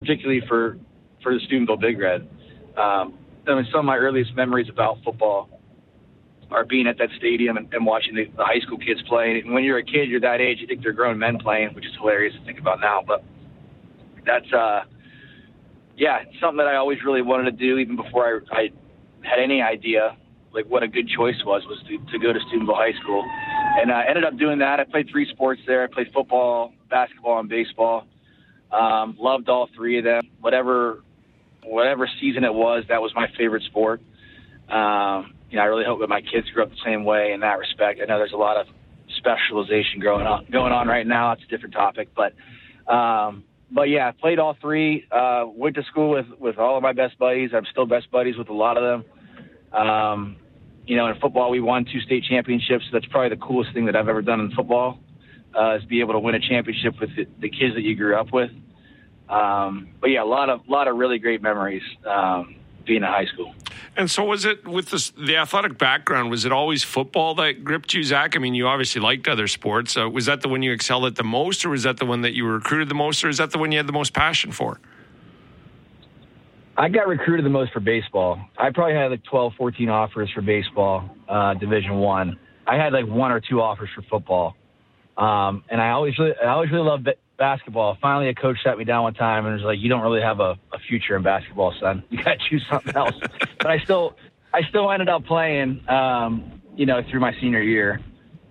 particularly for the Steubenville Big Red. I mean, some of my earliest memories about football are being at that stadium and watching the high school kids play. And when you're a kid, you're that age, you think they're grown men playing, which is hilarious to think about now. But that's, something that I always really wanted to do, even before I had any idea like what a good choice was to go to Steubenville High School. And I ended up doing that. I played 3 sports there. I played football, basketball, and baseball. Loved all 3 of them. Whatever season it was, that was my favorite sport. I really hope that my kids grew up the same way in that respect. I know there's a lot of specialization going on right now. It's a different topic, but yeah, played all 3. Went to school with all of my best buddies. I'm still best buddies with a lot of them. In football, we won 2 state championships. That's probably the coolest thing that I've ever done in football, is be able to win a championship with the kids that you grew up with. But yeah, a lot of really great memories being in high school. And so was it with the athletic background, was it always football that gripped you, Zach? I mean, you obviously liked other sports. Was that the one you excelled at the most, or was that the one that you were recruited the most, or is that the one you had the most passion for? I got recruited the most for baseball. I probably had like 12, 14 offers for baseball, Division I. I had like 1 or 2 offers for football. And I always really loved basketball. Finally, a coach sat me down one time and was like, "You don't really have a future in basketball, son. You got to choose something else." But I still ended up playing, through my senior year.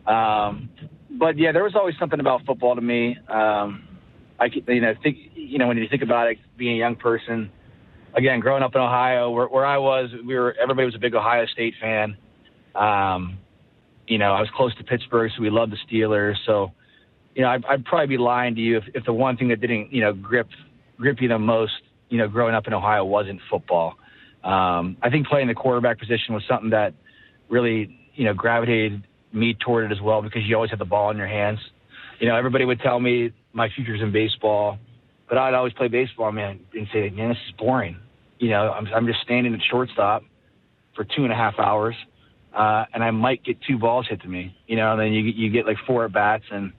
But yeah, there was always something about football to me. When you think about it, being a young person, again, growing up in Ohio, where I was, everybody was a big Ohio State fan. I was close to Pittsburgh, so we loved the Steelers. So, I'd probably be lying to you if the one thing that didn't, grip you the most, growing up in Ohio wasn't football. I think playing the quarterback position was something that really, gravitated me toward it as well, because you always have the ball in your hands. Everybody would tell me my future's in baseball, but I'd always play baseball, man, and say, "Man, this is boring." I'm just standing at shortstop for 2.5 hours. And I might get 2 balls hit to me, and then you get like 4 at bats. And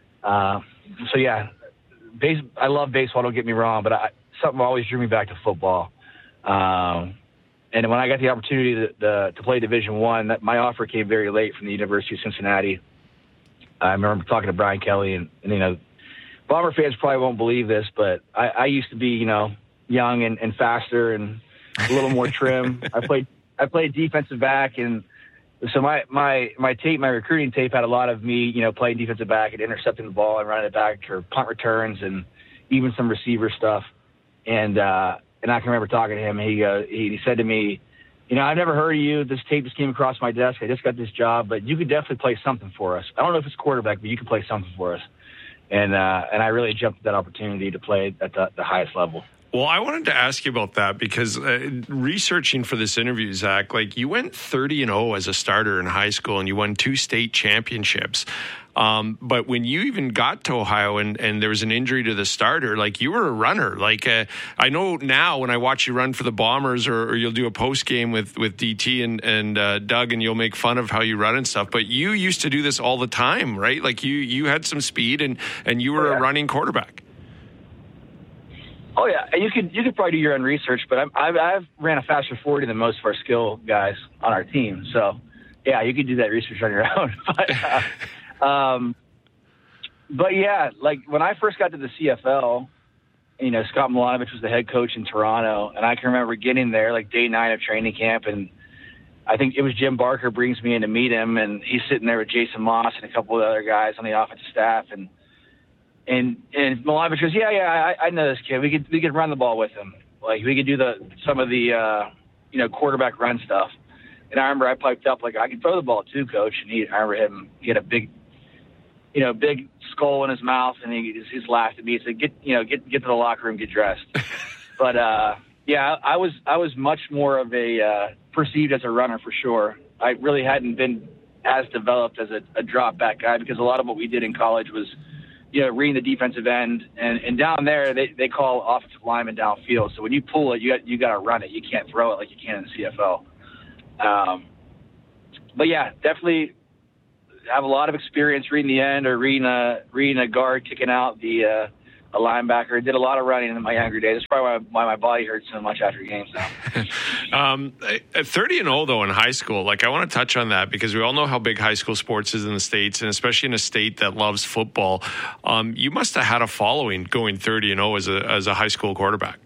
so, yeah, I love baseball, don't get me wrong, but something always drew me back to football. And when I got the opportunity to play Division I, my offer came very late from the University of Cincinnati. I remember talking to Brian Kelly, and Bomber fans probably won't believe this, but I used to be, young and faster and a little more trim. I played defensive back, and so my recruiting tape had a lot of me, playing defensive back and intercepting the ball and running it back, or punt returns, and even some receiver stuff. And I can remember talking to him. He said to me, "I've never heard of you. This tape just came across my desk. I just got this job, but you could definitely play something for us. I don't know if it's quarterback, but you could play something for us." And I really jumped at that opportunity to play at the highest level. Well, I wanted to ask you about that because researching for this interview, Zach, you went 30-0 as a starter in high school and you won 2 state championships. But when you even got to Ohio and there was an injury to the starter, you were a runner. I know now when I watch you run for the Bombers, or you'll do a post game with DT and Doug, and you'll make fun of how you run and stuff. But you used to do this all the time, right? You had some speed and you were a running quarterback. Oh yeah, you could probably do your own research, but I've ran a faster 40 than most of our skill guys on our team. So yeah, you could do that research on your own. But yeah, when I first got to the CFL, Scott Milanovich was the head coach in Toronto, and I can remember getting there day 9 of training camp, and I think it was Jim Barker brings me in to meet him, and he's sitting there with Jason Moss and a couple of other guys on the offensive staff, and Milanovich goes, yeah, I know this kid. We could run the ball with him. We could do some of the quarterback run stuff. And I remember I piped up I could throw the ball too, coach. And I remember him. He had a big skull in his mouth, and he just laughed at me. He said, "Get to the locker room, get dressed." But yeah, I was much more of a perceived as a runner for sure. I really hadn't been as developed as a drop back guy, because a lot of what we did in college was reading the defensive end, and down there they call offensive linemen downfield. So when you pull it, you got to run it. You can't throw it like you can in the CFL. But yeah, definitely have a lot of experience reading the end, or reading a guard kicking out the a linebacker. I did a lot of running in my younger days. That's probably why my body hurts so much after games now. 30-0 though in high school. Like, I want to touch on that because we all know how big high school sports is in the States, and especially in a state that loves football. You must have had a following going 30-0 as a high school quarterback.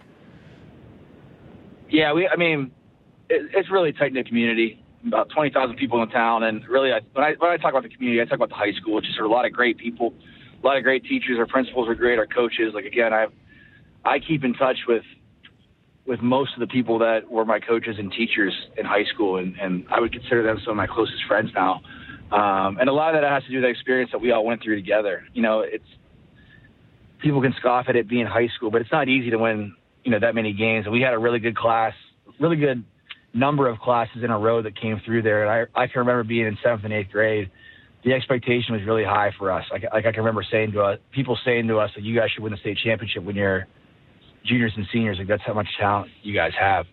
Yeah, it's really a tight-knit community. About 20,000 people in the town, and really, when I talk about the community, I talk about the high school, which is sort of a lot of great people, a lot of great teachers. Our principals are great. Our coaches, like, again, I keep in touch with most of the people that were my coaches and teachers in high school, and I would consider them some of my closest friends now. And a lot of that has to do with the experience that we all went through together. It's people can scoff at it being high school, but it's not easy to win, that many games. And we had a really good class, really good number of classes in a row that came through there. And I can remember being in 7th and 8th grade. The expectation was really high for us. I can remember people saying to us that you guys should win the state championship when you're juniors and seniors. Like, that's how much talent you guys have.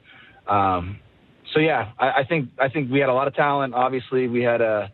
So yeah, I think we had a lot of talent. Obviously, we had a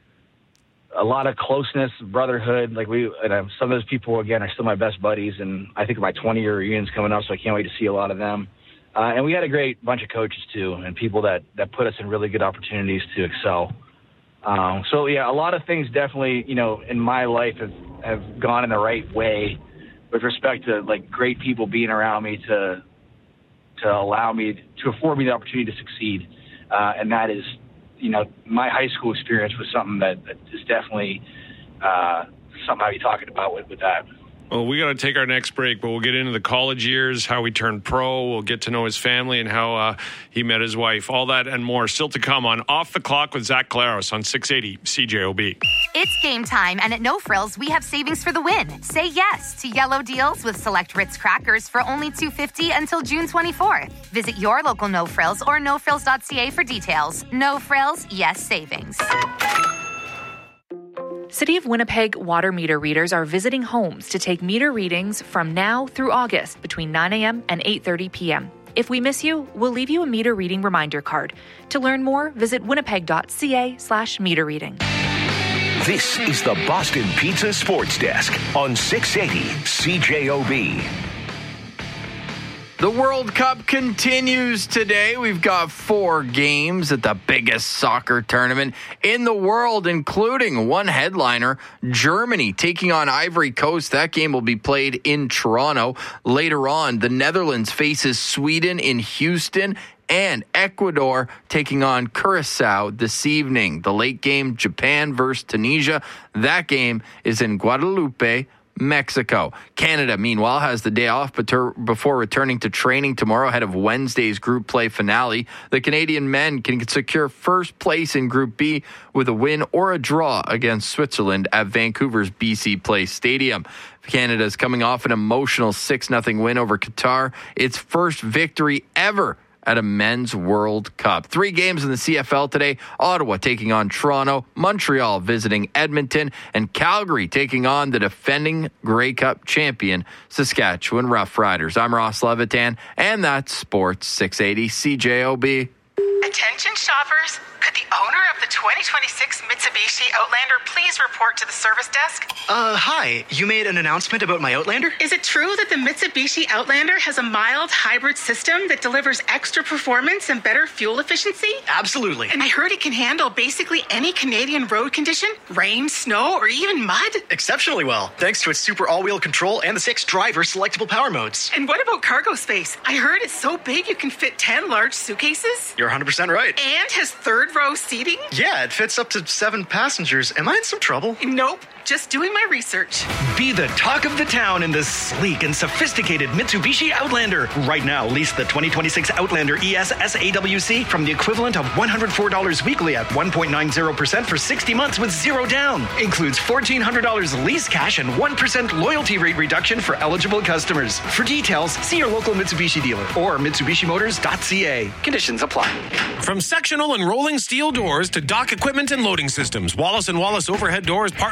lot of closeness, brotherhood. Like, some of those people again are still my best buddies, and I think my 20-year reunion's coming up, so I can't wait to see a lot of them. And we had a great bunch of coaches too, and people that put us in really good opportunities to excel. So yeah, a lot of things definitely, in my life have gone in the right way with respect to, like, great people being around me to afford me the opportunity to succeed. And that is, my high school experience was something that is definitely something I'll be talking about with that. Well, we got to take our next break, but we'll get into the college years, how he turned pro. We'll get to know his family and how he met his wife. All that and more still to come on Off the Clock with Zach Claros on 680 CJOB. It's game time, and at No Frills, we have savings for the win. Say yes to yellow deals with select Ritz crackers for only $2.50 until June 24th. Visit your local No Frills or nofrills.ca for details. No Frills, yes savings. City of Winnipeg water meter readers are visiting homes to take meter readings from now through August between 9 a.m. and 8:30 p.m. If we miss you, we'll leave you a meter reading reminder card. To learn more, visit winnipeg.ca/meter reading. This is the Boston Pizza Sports Desk on 680 CJOB. The World Cup continues today. We've got 4 games at the biggest soccer tournament in the world, including one headliner, Germany taking on Ivory Coast. That game will be played in Toronto. Later on, the Netherlands faces Sweden in Houston, and Ecuador taking on Curacao this evening. The late game, Japan versus Tunisia. That game is in Guadalupe, Mexico. Canada, meanwhile, has the day off before returning to training tomorrow ahead of Wednesday's group play finale. The Canadian men can secure first place in Group B with a win or a draw against Switzerland at Vancouver's BC Place Stadium. Canada is coming off an emotional 6-0 win over Qatar, its first victory ever at a men's World Cup. 3 games in the CFL today. Ottawa taking on Toronto, Montreal visiting Edmonton, and Calgary taking on the defending Grey Cup champion, Saskatchewan Roughriders. I'm Ross Levitan, and that's Sports 680 CJOB. Attention shoppers, could the owner of the 2026 Mitsubishi Outlander please report to the service desk? Hi. You made an announcement about my Outlander? Is it true that the Mitsubishi Outlander has a mild hybrid system that delivers extra performance and better fuel efficiency? Absolutely. And I heard it can handle basically any Canadian road condition, rain, snow, or even mud? Exceptionally well, thanks to its super all-wheel control and the 6 driver selectable power modes. And what about cargo space? I heard it's so big you can fit 10 large suitcases? You're 100% right. And has 3rd row seating? Yeah, it fits up to 7 passengers. Am I in some trouble? Nope. Just doing my research. Be the talk of the town in this sleek and sophisticated Mitsubishi Outlander. Right now, lease the 2026 Outlander ES SAWC from the equivalent of $104 weekly at 1.90% for 60 months with 0 down. Includes $1,400 lease cash and 1% loyalty rate reduction for eligible customers. For details, see your local Mitsubishi dealer or MitsubishiMotors.ca. Conditions apply. From sectional and rolling steel doors to dock equipment and loading systems, Wallace & Wallace Overhead Doors partners with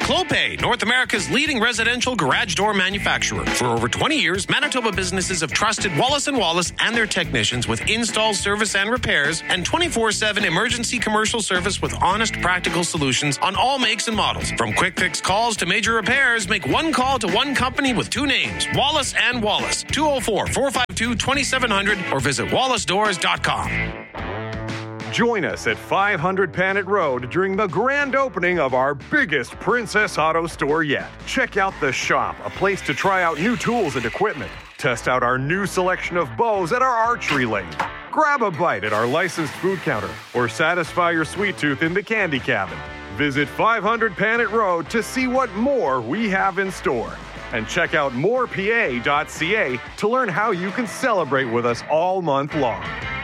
Clopay, North America's leading residential garage door manufacturer. For over 20 years, Manitoba businesses have trusted Wallace & Wallace and their technicians with install, service, and repairs, and 24/7 emergency commercial service with honest, practical solutions on all makes and models. From quick fix calls to major repairs, make one call to one company with two names, Wallace & Wallace, 204-452-2700, or visit wallacedoors.com. Join us at 500 Panet Road during the grand opening of our biggest Princess Auto store yet. Check out The Shop, a place to try out new tools and equipment. Test out our new selection of bows at our archery lane. Grab a bite at our licensed food counter or satisfy your sweet tooth in the candy cabin. Visit 500 Panet Road to see what more we have in store. And check out morepa.ca to learn how you can celebrate with us all month long.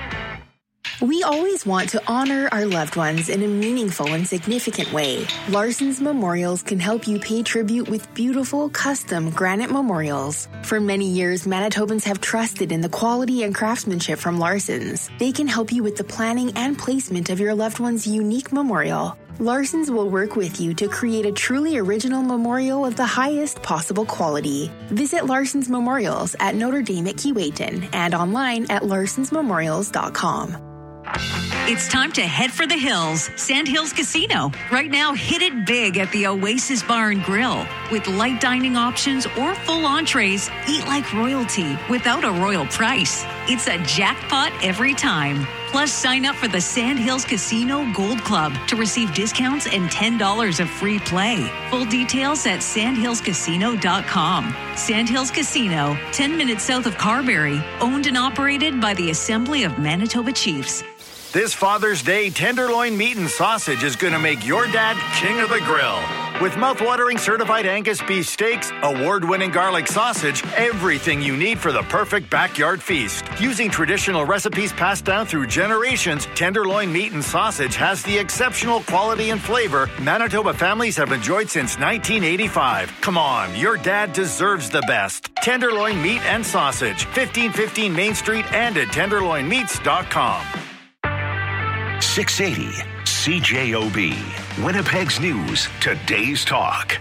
We always want to honor our loved ones in a meaningful and significant way. Larson's Memorials can help you pay tribute with beautiful, custom granite memorials. For many years, Manitobans have trusted in the quality and craftsmanship from Larson's. They can help you with the planning and placement of your loved one's unique memorial. Larson's will work with you to create a truly original memorial of the highest possible quality. Visit Larson's Memorials at Notre Dame at Keewatin and online at larsonsmemorials.com. It's time to head for the hills. Sandhills Casino. Right now, hit it big at the Oasis Bar and Grill. With light dining options or full entrees, eat like royalty without a royal price. It's a jackpot every time. Plus, sign up for the Sandhills Casino Gold Club to receive discounts and $10 of free play. Full details at sandhillscasino.com. Sandhills Casino, 10 minutes south of Carberry. Owned and operated by the Assembly of Manitoba Chiefs. This Father's Day, tenderloin meat and sausage is going to make your dad king of the grill. With mouth-watering certified Angus beef steaks, award-winning garlic sausage, everything you need for the perfect backyard feast. Using traditional recipes passed down through generations, tenderloin meat and sausage has the exceptional quality and flavor Manitoba families have enjoyed since 1985. Come on, your dad deserves the best. Tenderloin meat and sausage, 1515 Main Street and at tenderloinmeats.com. 680 CJOB, Winnipeg's News, Today's Talk.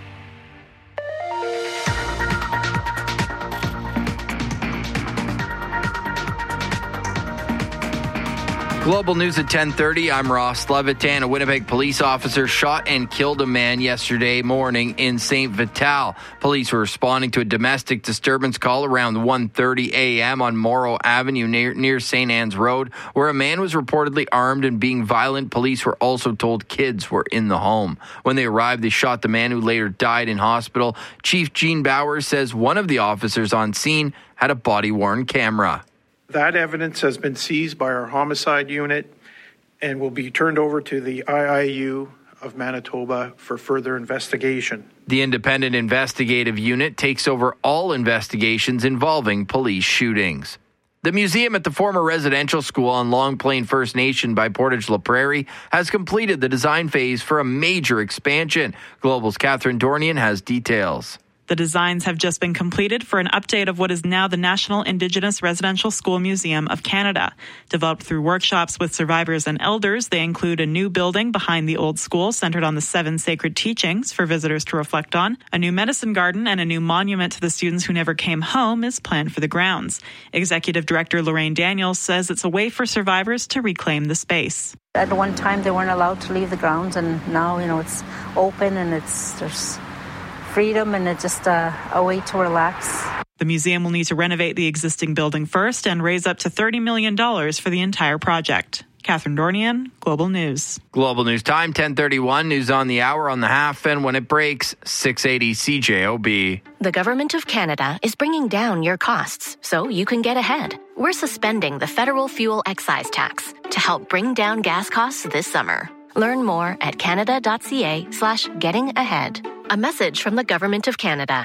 Global News at 10:30. I'm Ross Levitan. A Winnipeg police officer shot and killed a man yesterday morning in St. Vital. Police were responding to a domestic disturbance call around 1:30 a.m. on Morrow Avenue near St. Anne's Road, where a man was reportedly armed and being violent. Police were also told kids were in the home. When they arrived, they shot the man, who later died in hospital. Chief Gene Bowers says one of the officers on scene had a body-worn camera. That evidence has been seized by our homicide unit and will be turned over to the IIU of Manitoba for further investigation. The Independent Investigative Unit takes over all investigations involving police shootings. The museum at the former residential school on Long Plain First Nation by Portage La Prairie has completed the design phase for a major expansion. Global's Catherine Dornian has details. The designs have just been completed for an update of what is now the National Indigenous Residential School Museum of Canada. Developed through workshops with survivors and elders, they include a new building behind the old school centered on the 7 sacred teachings for visitors to reflect on. A new medicine garden and a new monument to the students who never came home is planned for the grounds. Executive Director Lorraine Daniels says it's a way for survivors to reclaim the space. At one time, they weren't allowed to leave the grounds, and now, it's open and there's freedom, and it's just a way to relax. The museum will need to renovate the existing building first and raise up to $30 million for the entire project. Catherine Dornian, Global News. Global News time, 10:31. News on the hour, on the half, and when it breaks, 680 CJOB. The Government of Canada is bringing down your costs so you can get ahead. We're suspending the federal fuel excise tax to help bring down gas costs this summer. Learn more at canada.ca/gettingahead. A message from the Government of Canada.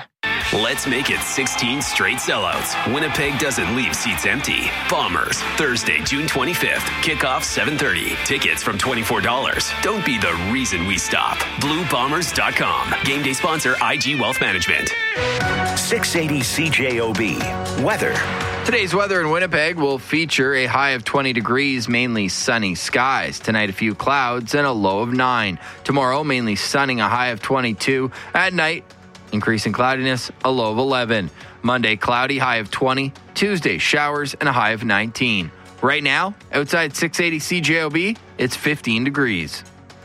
Let's make it 16 straight sellouts. Winnipeg doesn't leave seats empty. Bombers, Thursday, June 25th. Kickoff 7:30. Tickets from $24. Don't be the reason we stop. BlueBombers.com. Game day sponsor IG Wealth Management. 680 CJOB. Weather. Today's weather in Winnipeg will feature a high of 20 degrees, mainly sunny skies. Tonight, a few clouds and a low of 9. Tomorrow, mainly sunning, a high of 22. At night, increasing cloudiness, a low of 11. Monday, cloudy, high of 20. Tuesday, showers and a high of 19. Right now, outside 680 CJOB, it's 15 degrees.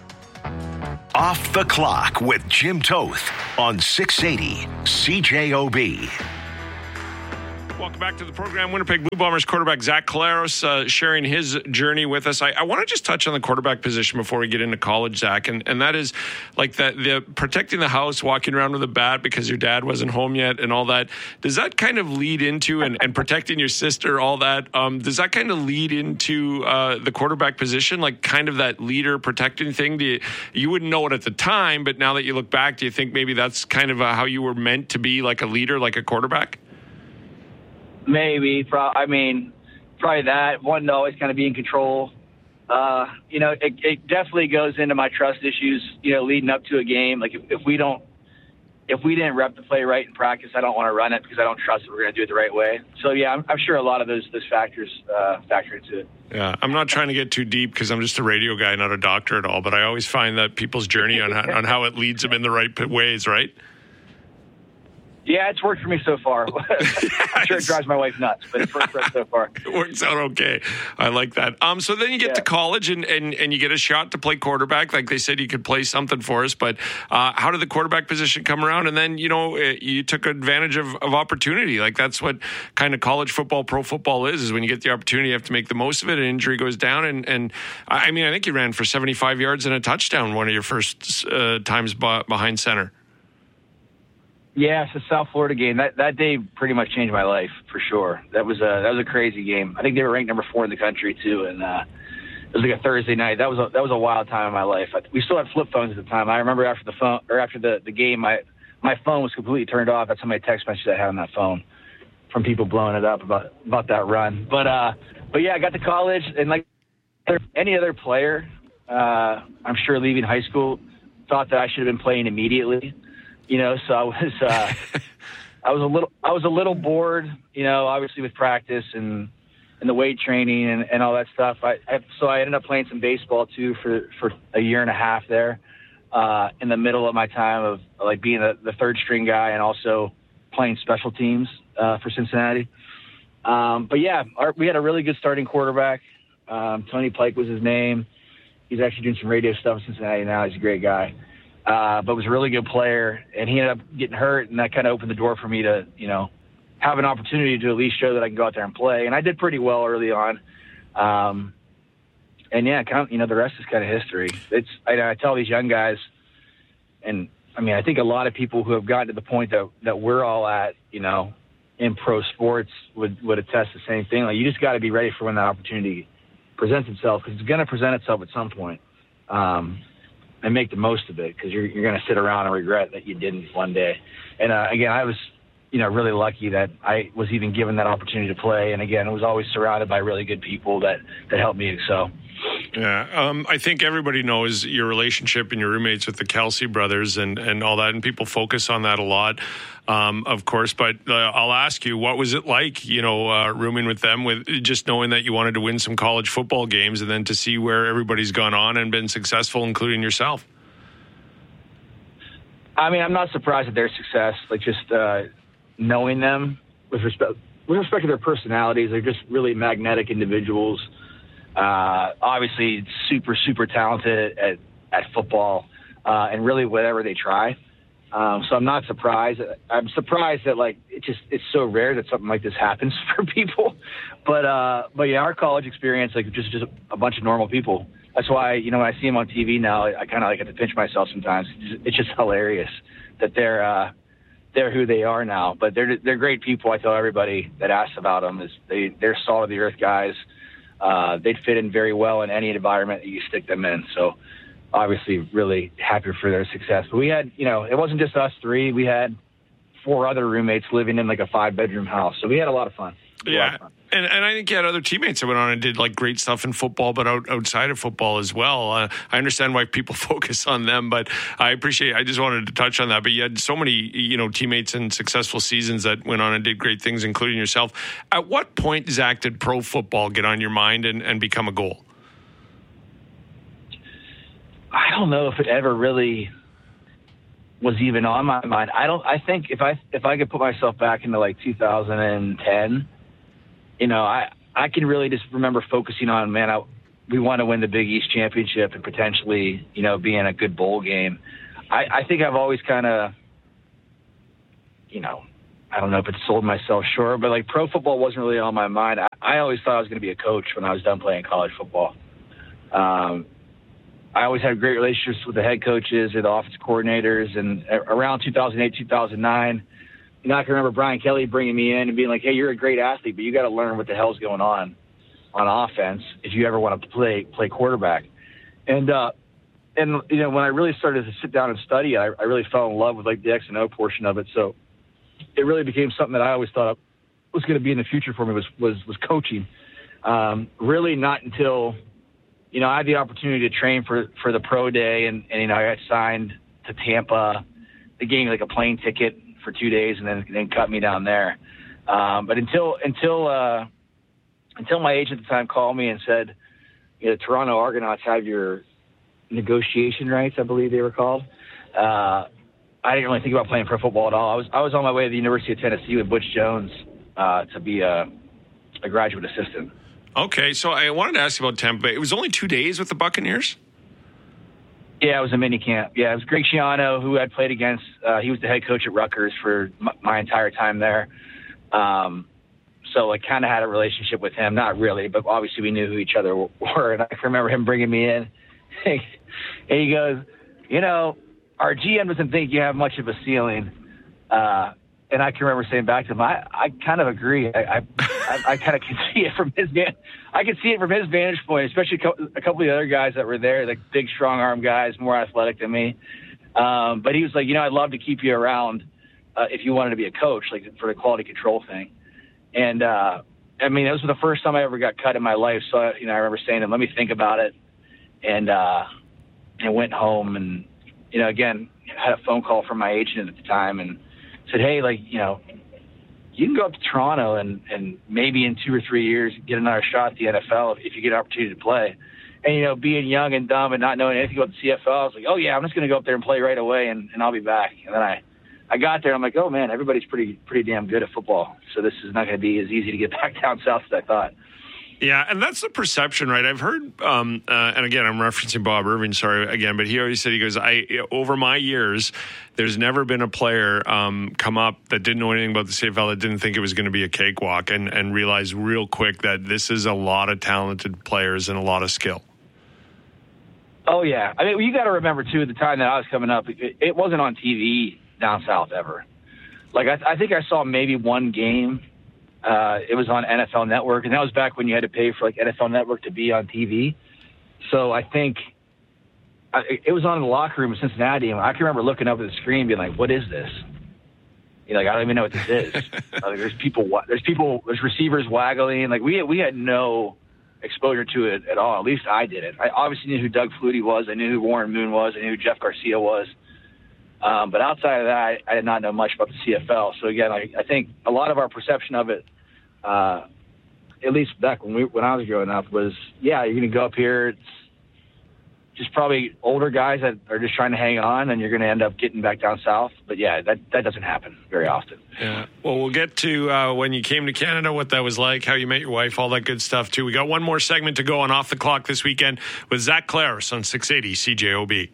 Off the Clock with Jim Toth on 680 CJOB. Welcome back to the program. Winnipeg Blue Bombers quarterback Zach Collaros sharing his journey with us. I want to just touch on the quarterback position before we get into college, Zach, and that is like the protecting the house, walking around with a bat because your dad wasn't home yet and all that. Does that kind of lead into, and protecting your sister, all that, does that kind of lead into the quarterback position, like kind of that leader protecting thing? You wouldn't know it at the time, but now that you look back, do you think maybe that's kind of how you were meant to be, like a leader, like a quarterback? Maybe. Probably that. One, to always kind of be in control. It definitely goes into my trust issues, leading up to a game. Like if we didn't rep the play right in practice, I don't want to run it because I don't trust that we're going to do it the right way. So, yeah, I'm sure a lot of those factors factor into it. Yeah, I'm not trying to get too deep because I'm just a radio guy, not a doctor at all. But I always find that people's journey on how it leads them in the right ways, right? Yeah, it's worked for me so far. I'm sure it drives my wife nuts, but it's worked for us so far. It works out okay. I like that. So then you get to college and you get a shot to play quarterback. Like they said, you could play something for us. But how did the quarterback position come around? And then, you took advantage of opportunity. Like that's what kind of college football, pro football is when you get the opportunity, you have to make the most of it. An injury goes down. And I think you ran for 75 yards and a touchdown one of your first times behind center. Yeah, it's the South Florida game. That day pretty much changed my life for sure. That was a crazy game. I think they were ranked number 4 in the country too, and it was like a Thursday night. That was a wild time in my life. We still had flip phones at the time. I remember after the game, my phone was completely turned off. That's how many text messages I had on that phone from people blowing it up about that run. But yeah, I got to college, and like any other player, I'm sure leaving high school, thought that I should have been playing immediately. So I was a little bored, obviously with practice and the weight training and all that stuff. So I ended up playing some baseball too for a year and a half there, in the middle of my time of like being the third string guy and also playing special teams for Cincinnati. But yeah, we had a really good starting quarterback. Tony Pike was his name. He's actually doing some radio stuff in Cincinnati now. He's a great guy. But was a really good player, and he ended up getting hurt, and that kind of opened the door for me to, have an opportunity to at least show that I can go out there and play. And I did pretty well early on. And yeah, the rest is kind of history. I tell these young guys, and I think a lot of people who have gotten to the point that we're all at, in pro sports would attest the same thing. Like you just got to be ready for when that opportunity presents itself, because it's going to present itself at some point. And make the most of it, because you're going to sit around and regret that you didn't one day. And again, I was, really lucky that I was even given that opportunity to play. And again, I was always surrounded by really good people that helped me excel. Yeah, I think everybody knows your relationship and your roommates with the Kelsey brothers and all that, and people focus on that a lot, of course. But I'll ask you, what was it like, rooming with them, with just knowing that you wanted to win some college football games and then to see where everybody's gone on and been successful, including yourself? I'm not surprised at their success. Like just knowing them with respect to their personalities, they're just really magnetic individuals. Obviously super, super talented at football, and really whatever they try. So I'm not surprised. I'm surprised that it's so rare that something like this happens for people. But yeah, our college experience, just a bunch of normal people. That's why, when I see them on TV now, I kind of have to pinch myself sometimes. It's just hilarious that they're who they are now, but they're great people. I tell everybody that asks about them they're solid of the earth guys. They'd fit in very well in any environment that you stick them in. So obviously really happy for their success. But we had, it wasn't just us three. We had 4 other roommates living in like a 5-bedroom house. So we had a lot of fun. Yeah. And I think you had other teammates that went on and did like great stuff in football, but outside of football as well. I understand why people focus on them, but I just wanted to touch on that. But you had so many, teammates and successful seasons that went on and did great things, including yourself. At what point, Zach, did pro football get on your mind and become a goal? I don't know if it ever really was even on my mind. I think if I could put myself back into like 2010, I can really just remember focusing on, we want to win the Big East championship and potentially, be in a good bowl game. I think I've always kind of, I don't know if it sold myself short, but like pro football wasn't really on my mind. I always thought I was going to be a coach when I was done playing college football. I always had great relationships with the head coaches and the offensive coordinators. And around 2008, 2009, I can remember Brian Kelly bringing me in and being like, hey, you're a great athlete, but you got to learn what the hell's going on offense if you ever want to play quarterback. And when I really started to sit down and study, I really fell in love with like the X and O portion of it. So it really became something that I always thought was going to be in the future for me was coaching. Really not until, I had the opportunity to train for the pro day and I got signed to Tampa. They gave me like a plane ticket for 2 days and then cut me down there. But until my agent at the time called me and said, Toronto Argonauts have your negotiation rights, I believe they were called. I didn't really think about playing pro football at all. I was on my way to the University of Tennessee with Butch Jones to be a graduate assistant. Okay, so I wanted to ask you about Tampa Bay. It was only 2 days with the Buccaneers? Yeah, it was a mini camp. Yeah, it was Greg Schiano, who I'd played against. He was the head coach at Rutgers for my entire time there. So I kind of had a relationship with him. Not really, but obviously we knew who each other were. And I can remember him bringing me in. And he goes, our GM doesn't think you have much of a ceiling. And I can remember saying back to him, I kind of agree. I kind of can see it from his vantage point, especially a couple of the other guys that were there, like big, strong arm guys, more athletic than me. But he was like, I'd love to keep you around if you wanted to be a coach, like for the quality control thing. And it was the first time I ever got cut in my life. So I remember saying to him, let me think about it. And went home and again had a phone call from my agent at the time and said, hey, you can go up to Toronto and maybe in 2 or 3 years get another shot at the NFL if you get an opportunity to play. And, being young and dumb and not knowing anything about the CFL, I was like, oh, yeah, I'm just going to go up there and play right away and I'll be back. And then I got there and I'm like, oh, man, everybody's pretty damn good at football. So this is not going to be as easy to get back down south as I thought. Yeah, and that's the perception, right? I've heard, and again, I'm referencing Bob Irving, sorry again, but he always said, he goes, over my years, there's never been a player come up that didn't know anything about the CFL that didn't think it was going to be a cakewalk and realized real quick that this is a lot of talented players and a lot of skill. Oh, yeah. You got to remember, too, at the time that I was coming up, it wasn't on TV down south ever. Like, I think I saw maybe one game. It was on NFL Network, and that was back when you had to pay for like NFL Network to be on TV. So I think it was on in the locker room in Cincinnati, and I can remember looking up at the screen, being like, "What is this?" I don't even know what this is. There's receivers waggling. Like we had no exposure to it at all. At least I didn't. I obviously knew who Doug Flutie was. I knew who Warren Moon was. I knew who Jeff Garcia was. But outside of that, I did not know much about the CFL. So again, I think a lot of our perception of it, at least back when I was growing up, was, yeah, you're going to go up here. It's just probably older guys that are just trying to hang on, and you're going to end up getting back down south. But yeah, that doesn't happen very often. Yeah. Well, we'll get to when you came to Canada, what that was like, how you met your wife, all that good stuff too. We got one more segment to go on Off the Clock this weekend with Zach Claris on 680 CJOB.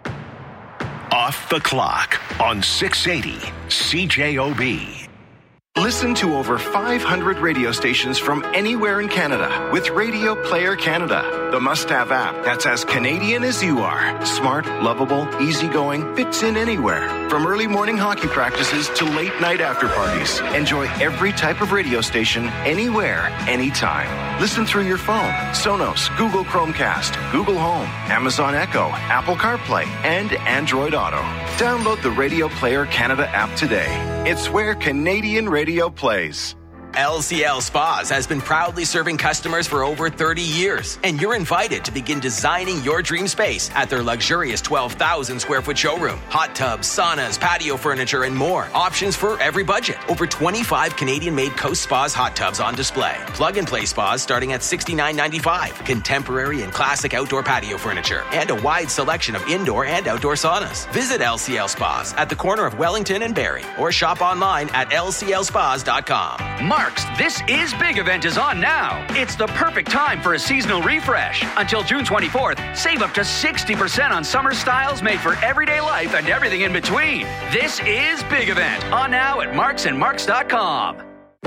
Off the Clock on 680 CJOB. Listen to over 500 radio stations from anywhere in Canada with Radio Player Canada, the must-have app that's as Canadian as you are. Smart, lovable, easygoing, fits in anywhere. From early morning hockey practices to late night after parties. Enjoy every type of radio station, anywhere, anytime. Listen through your phone, Sonos, Google Chromecast, Google Home, Amazon Echo, Apple CarPlay, and Android Auto. Download the Radio Player Canada app today. It's where Canadian radio plays. LCL Spas has been proudly serving customers for over 30 years, and you're invited to begin designing your dream space at their luxurious 12,000 square foot showroom. Hot tubs, saunas, patio furniture, and more. Options for every budget. Over 25 Canadian-made Coast Spas hot tubs on display. Plug-and-play spas starting at $69.95. Contemporary and classic outdoor patio furniture, and a wide selection of indoor and outdoor saunas. Visit LCL Spas at the corner of Wellington and Barrie, or shop online at lclspas.com. Mark's This Is Big event is on now. It's the perfect time for a seasonal refresh. Until June 24th, save up to 60% on summer styles made for everyday life and everything in between. This Is Big event on now at marksandmarks.com.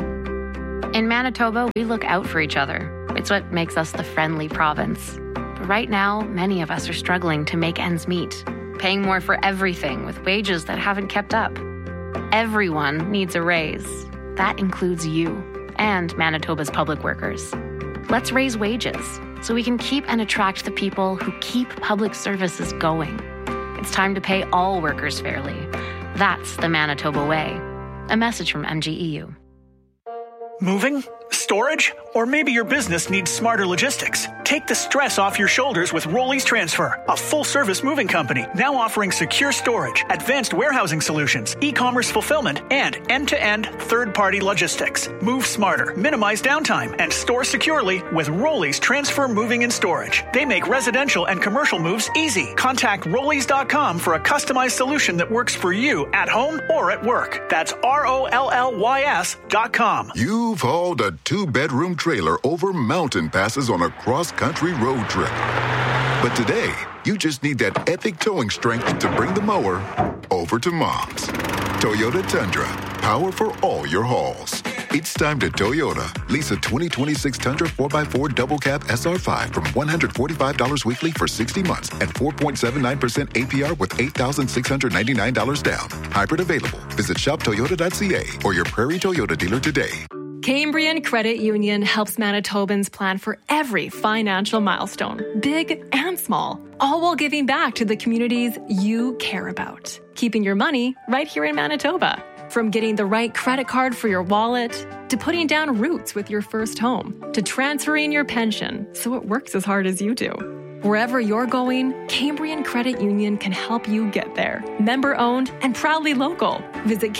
In Manitoba, we look out for each other. It's what makes us the friendly province. But right now, many of us are struggling to make ends meet, paying more for everything with wages that haven't kept up. Everyone needs a raise. That includes you and Manitoba's public workers. Let's raise wages so we can keep and attract the people who keep public services going. It's time to pay all workers fairly. That's the Manitoba way. A message from MGEU. Moving? Storage? Or maybe your business needs smarter logistics. Take the stress off your shoulders with Rollies Transfer, a full-service moving company now offering secure storage, advanced warehousing solutions, e-commerce fulfillment, and end-to-end third-party logistics. Move smarter, minimize downtime, and store securely with Rollies Transfer Moving and Storage. They make residential and commercial moves easy. Contact Rollies.com for a customized solution that works for you at home or at work. That's ROLLYS.com. You've hauled a 2-bedroom trailer over mountain passes on a cross-country road trip. But today, you just need that epic towing strength to bring the mower over to Mom's. Toyota Tundra, power for all your hauls. It's time to Toyota. Lease a 2026 Tundra 4x4 double cab SR5 from $145 weekly for 60 months at 4.79% APR with $8,699 down. Hybrid available. Visit shoptoyota.ca or your Prairie Toyota dealer today. Cambrian Credit Union helps Manitobans plan for every financial milestone, big and small, all while giving back to the communities you care about. Keeping your money right here in Manitoba. From getting the right credit card for your wallet, to putting down roots with your first home, to transferring your pension so it works as hard as you do. Wherever you're going, Cambrian Credit Union can help you get there. Member owned and proudly local. Visit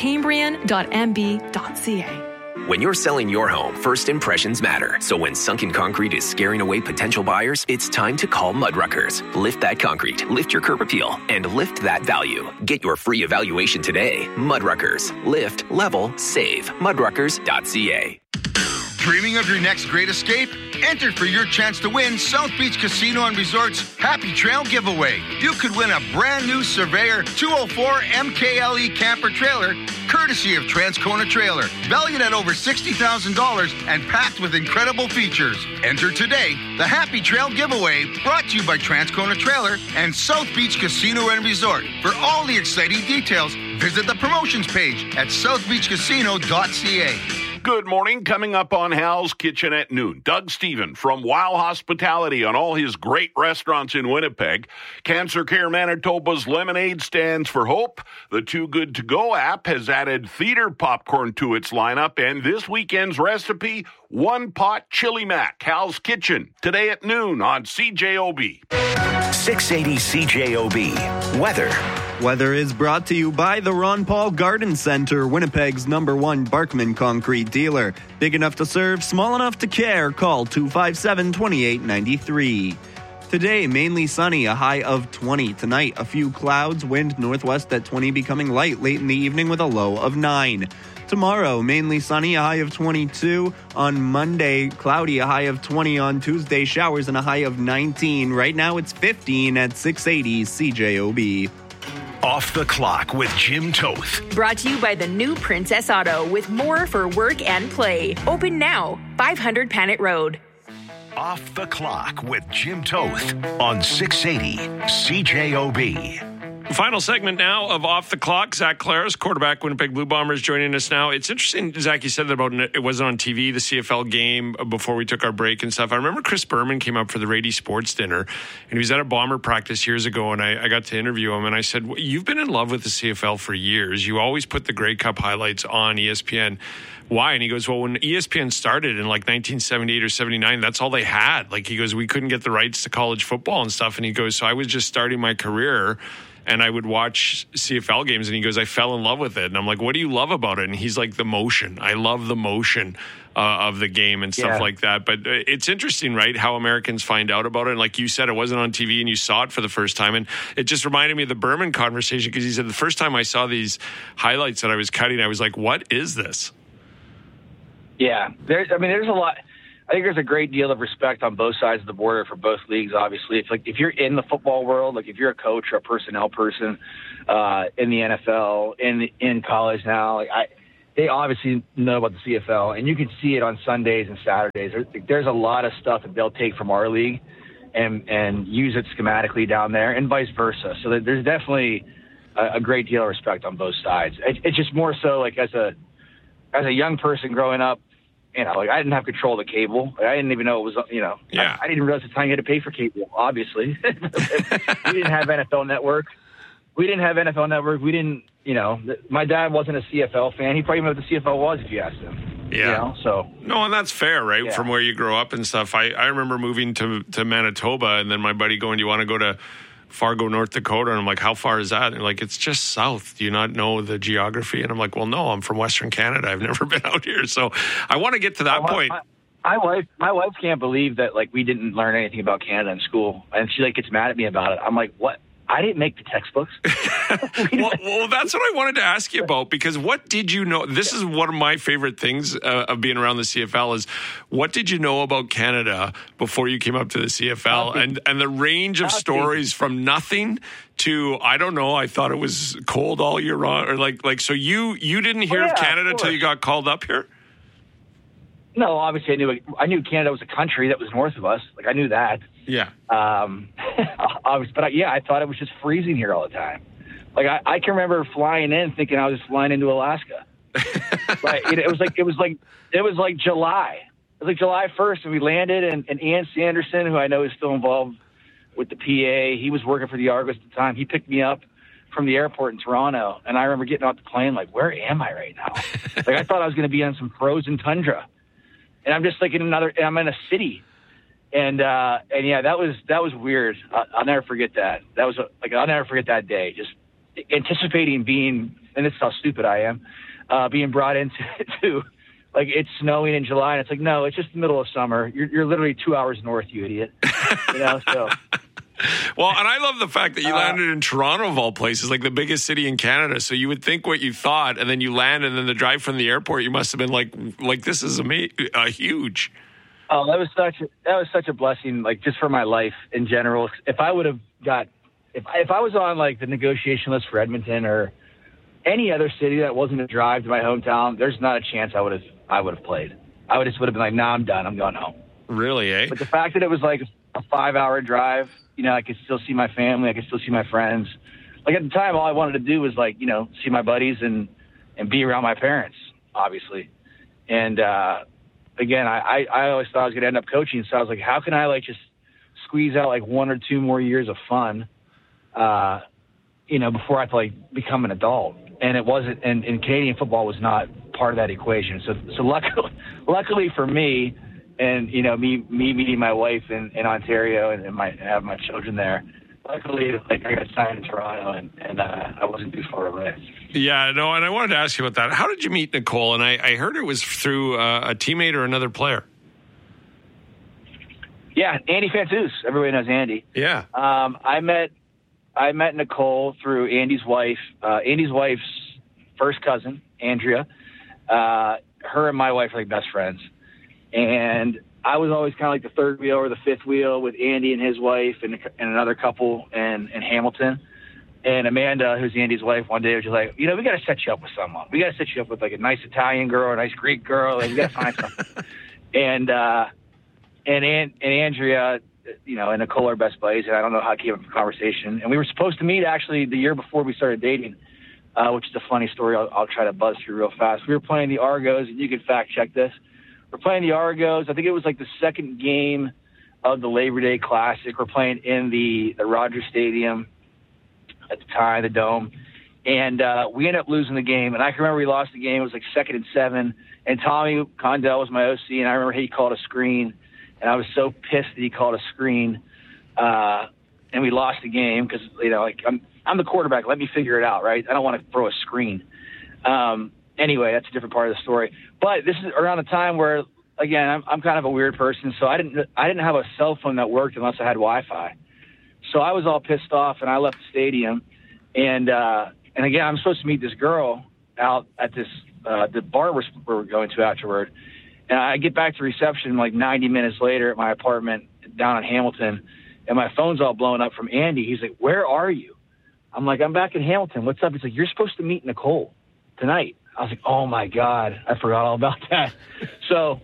cambrian.mb.ca. When you're selling your home, first impressions matter. So when sunken concrete is scaring away potential buyers, it's time to call Mudruckers. Lift that concrete, lift your curb appeal, and lift that value. Get your free evaluation today. Mudruckers. Lift, level, save. Mudruckers.ca. Dreaming of your next great escape? Enter for your chance to win South Beach Casino and Resort's Happy Trail giveaway. You could win a brand new Surveyor 204 MKLE camper trailer, courtesy of Transcona Trailer, valued at over $60,000 and packed with incredible features. Enter today. The Happy Trail giveaway brought to you by Transcona Trailer and South Beach Casino and Resort. For all the exciting details, visit the promotions page at southbeachcasino.ca. Good morning. Coming up on Hal's Kitchen at noon, Doug Stephen from Wow Hospitality on all his great restaurants in Winnipeg. Cancer Care Manitoba's Lemonade Stands for Hope. The Too Good To Go app has added theater popcorn to its lineup. And this weekend's recipe, one-pot chili mac. Hal's Kitchen, today at noon on CJOB. 680 CJOB. Weather. Weather is brought to you by the Ron Paul Garden Center, Winnipeg's #1 Barkman concrete dealer. Big enough to serve, small enough to care. Call 257-2893. Today, mainly sunny, a high of 20. Tonight, a few clouds, wind northwest at 20, becoming light late in the evening with a low of 9. Tomorrow, mainly sunny, a high of 22. On Monday, cloudy, a high of 20. On Tuesday, showers and a high of 19. Right now, it's 15 at 680 CJOB. Off the Clock with Jim Toth. Brought to you by the new Princess Auto with more for work and play. Open now, 500 Panet Road. Off the Clock with Jim Toth on 680 CJOB. Final segment now of Off the Clock. Zach Claris, quarterback, Winnipeg Blue Bombers, joining us now. It's interesting, Zach, you said that about it wasn't on TV, the CFL game, before we took our break and stuff. I remember Chris Berman came up for the Rady Sports Dinner, and he was at a Bomber practice years ago, and I got to interview him, and I said, you've been in love with the CFL for years. You always put the Grey Cup highlights on ESPN. Why? And he goes, well, when ESPN started in like 1978 or 79, that's all they had. Like, he goes, we couldn't get the rights to college football and stuff. And he goes, so I was just starting my career and I would watch CFL games, and he goes, I fell in love with it. And I'm like, what do you love about it? And he's like, the motion. I love the motion of the game and stuff like that. But it's interesting, right, how Americans find out about it. And like you said, it wasn't on TV and you saw it for the first time. And it just reminded me of the Berman conversation, because he said the first time I saw these highlights that I was cutting, I was like, what is this? Yeah, there's a lot. I think there's a great deal of respect on both sides of the border for both leagues. Obviously, it's like if you're in the football world, like if you're a coach or a personnel person in the NFL, in college now, like they obviously know about the CFL, and you can see it on Sundays and Saturdays. There's a lot of stuff that they'll take from our league and use it schematically down there, and vice versa. So there's definitely a great deal of respect on both sides. It's just more so like as a young person growing up, you know, like I didn't have control of the cable. I didn't even know it was, you know, I didn't realize the time you had to pay for cable, obviously. We didn't have NFL Network. We didn't, you know, my dad wasn't a CFL fan. He probably knew what the CFL was if you asked him. Yeah. You know, so. No, and that's fair, right? From where you grow up and stuff. I remember moving to Manitoba, and then my buddy going, do you want to go to Fargo, North Dakota? And I'm like, how far is that? And like, it's just south. Do you not know the geography? And I'm like, well, no, I'm from Western Canada. I've never been out here. So I want to get to that point. My wife can't believe that like we didn't learn anything about Canada in school, and she like gets mad at me about it. I'm like, what? I didn't make the textbooks. well, that's what I wanted to ask you about, because what did you know? This is one of my favorite things of being around the CFL is what did you know about Canada before you came up to the CFL? And the range of stories from nothing to, I don't know, I thought it was cold all year round, or like so you didn't hear of Canada until you got called up here? No, obviously I knew Canada was a country that was north of us. Like I knew that. Yeah. Obviously, but I thought it was just freezing here all the time. Like I can remember flying in thinking I was just flying into Alaska. Like it was like July. It was like July 1st, and we landed, and Ian Sanderson, who I know is still involved with the PA, he was working for the Argus at the time. He picked me up from the airport in Toronto, and I remember getting off the plane like, where am I right now? Like I thought I was going to be on some frozen tundra, and I'm just like I'm in a city. And yeah, that was weird. I'll never forget that. I'll never forget that day. Just anticipating being, and this is how stupid I am, being brought into like it's snowing in July, and it's like, no, it's just the middle of summer. You're literally 2 hours north, you idiot. You know, so. Well, and I love the fact that you landed in Toronto of all places, like the biggest city in Canada. So you would think what you thought, and then you land, and then the drive from the airport, you must have been like this is huge. Oh, that was such a blessing, like just for my life in general. If I would have if I was on like the negotiation list for Edmonton or any other city that wasn't a drive to my hometown, there's not a chance I would have played. I would have been like, nah, I'm done. I'm going home. Really, eh? But the fact that it was like a 5-hour drive, you know, I could still see my family. I could still see my friends. Like at the time, all I wanted to do was like, you know, see my buddies and be around my parents, obviously. And, again, I always thought I was going to end up coaching, so I was like, how can I like just squeeze out like 1 or 2 more years of fun, you know, before I have to like become an adult? And it wasn't, and Canadian football was not part of that equation. So luckily for me, and you know, me meeting my wife in Ontario and have my children there. Luckily, like I got signed in Toronto, and I wasn't too far away. Yeah, no, and I wanted to ask you about that. How did you meet Nicole? And I heard it was through a teammate or another player. Yeah, Andy Fantus. Everybody knows Andy. Yeah. I met Nicole through Andy's wife. Andy's wife's first cousin, Andrea. Her and my wife are like best friends, and I was always kind of like the third wheel or the fifth wheel with Andy and his wife and another couple in Hamilton. And Amanda, who's Andy's wife, one day was just like, we got to set you up with someone. We got to set you up with like a nice Italian girl, a nice Greek girl. Like, we got to find something. And Andrea, and Nicole are best buddies, and I don't know how it came up in conversation. And we were supposed to meet actually the year before we started dating, which is a funny story. I'll try to buzz through real fast. We were playing the Argos, and you can fact check this. We're playing the Argos. I think it was like the second game of the Labor Day Classic. We're playing in the Rogers Stadium at the time, the Dome. And we ended up losing the game. And I can remember we lost the game. It was like 2nd and 7. And Tommy Condell was my OC, and I remember he called a screen. And I was so pissed that he called a screen. And we lost the game because, I'm the quarterback. Let me figure it out, right? I don't want to throw a screen. Anyway, that's a different part of the story. But this is around a time where, again, I'm kind of a weird person, so I didn't have a cell phone that worked unless I had Wi-Fi. So I was all pissed off, and I left the stadium. And again, I'm supposed to meet this girl out at this the bar we're going to afterward. And I get back to reception like 90 minutes later at my apartment down in Hamilton, and my phone's all blown up from Andy. He's like, "Where are you?" I'm like, "I'm back in Hamilton. What's up?" He's like, "You're supposed to meet Nicole tonight." I was like, "Oh my God, I forgot all about that." So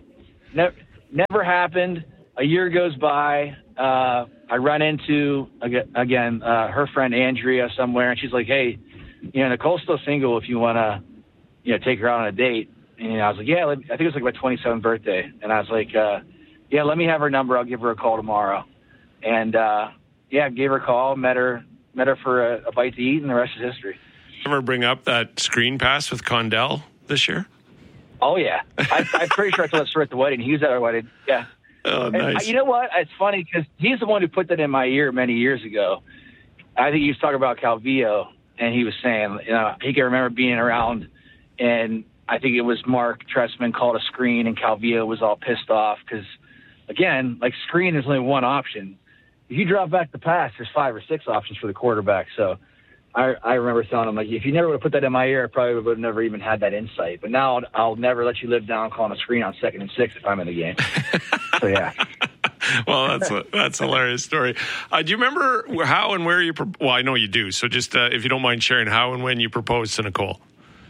never happened. A year goes by. I run into, again, her friend Andrea somewhere, and she's like, "Hey, Nicole's still single if you want to, take her out on a date." And I was like, "Yeah," I think it was like my 27th birthday. And I was like, "Yeah, let me have her number. I'll give her a call tomorrow." And, gave her a call, met her for a bite to eat, and the rest is history. Ever bring up that screen pass with Condell this year? Oh, yeah. I'm pretty sure I told that story at the wedding. He was at our wedding. Yeah. Oh, nice. And, you know what? It's funny because he's the one who put that in my ear many years ago. I think he was talking about Calvillo, and he was saying, he can remember being around, and I think it was Mark Trestman called a screen, and Calvillo was all pissed off because, again, like screen is only one option. If you drop back the pass, there's 5 or 6 options for the quarterback. So I remember telling him, like, if you never would have put that in my ear, I probably would have never even had that insight. But now I'll never let you live down calling a screen on 2nd and 6 if I'm in the game. So, yeah. Well, that's a hilarious story. Do you remember how and where you well, I know you do. So just if you don't mind sharing how and when you proposed to Nicole.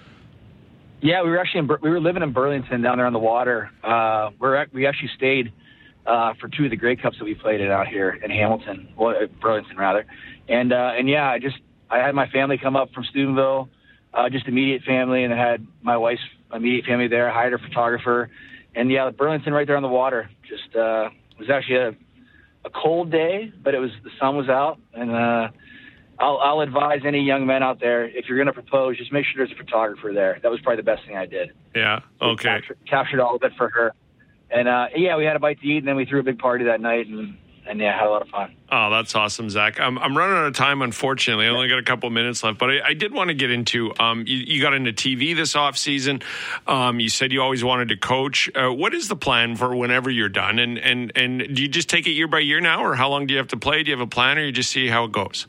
Yeah, we were living in Burlington down there on the water. We actually stayed for 2 of the Grey Cups that we played in out here in Hamilton, Burlington rather. And yeah, I had my family come up from Steubenville, just immediate family, and I had my wife's immediate family there. I hired a photographer, and yeah, Burlington right there on the water. Just it was actually a cold day, but the sun was out, and I'll advise any young men out there, if you're going to propose, just make sure there's a photographer there. That was probably the best thing I did. Yeah. Okay. Captured all of it for her. And, we had a bite to eat, and then we threw a big party that night, and had a lot of fun. Oh, that's awesome, Zach. I'm running out of time, unfortunately. I only got a couple minutes left, but I did want to get into, you got into TV this offseason. You said you always wanted to coach. What is the plan for whenever you're done? And do you just take it year by year now, or how long do you have to play? Do you have a plan, or you just see how it goes?